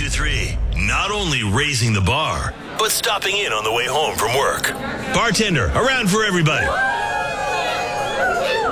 1023. Not only raising the bar, but stopping in on the way home from work. Bartender, around for everybody.